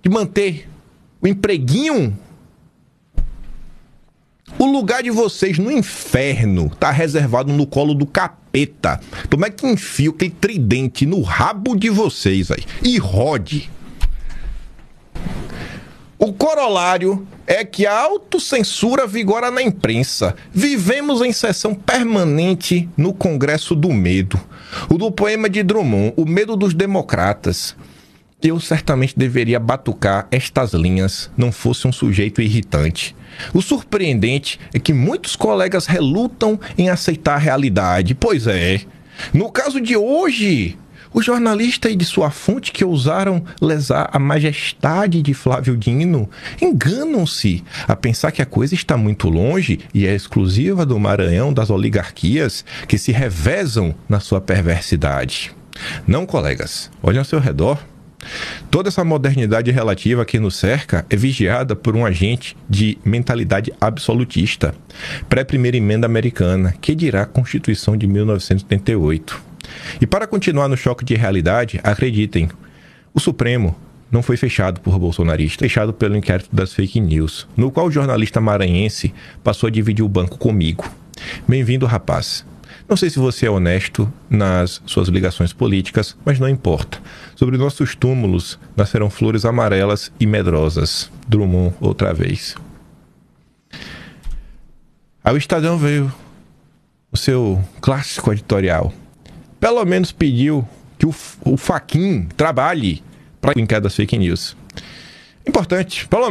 de manter o empreguinho. O lugar de vocês no inferno tá reservado no colo do capeta. Como é que enfia aquele tridente no rabo de vocês aí? E rode. O corolário é que a autocensura vigora na imprensa. Vivemos em sessão permanente no Congresso do Medo. O do poema de Drummond, O Medo dos Democratas. Eu certamente deveria batucar estas linhas, não fosse um sujeito irritante. O surpreendente é que muitos colegas relutam em aceitar a realidade. Pois é, no caso de hoje, o jornalista e de sua fonte que ousaram lesar a majestade de Flávio Dino enganam-se a pensar que a coisa está muito longe e é exclusiva do Maranhão das oligarquias que se revezam na sua perversidade. Não, colegas, olhem ao seu redor. Toda essa modernidade relativa que nos cerca é vigiada por um agente de mentalidade absolutista, pré-primeira emenda americana, que dirá a Constituição de 1988. E para continuar no choque de realidade, acreditem, o Supremo não foi fechado por bolsonaristas, fechado pelo inquérito das fake news, no qual o jornalista maranhense passou a dividir o banco comigo. Bem-vindo, rapaz. Não sei se você é honesto nas suas ligações políticas, mas não importa. Sobre nossos túmulos nascerão flores amarelas e medrosas. Drummond, outra vez. Aí o Estadão veio, o seu clássico editorial. Pelo menos pediu que o Fachin trabalhe para o inquérito das fake news. Importante, pelo